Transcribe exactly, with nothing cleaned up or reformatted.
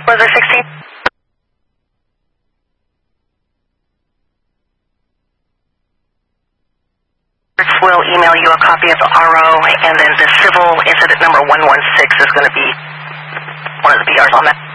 Was there sixteen? We'll email you a copy of the R O, and then the civil incident number one one six is going to be one of the B Rs on that.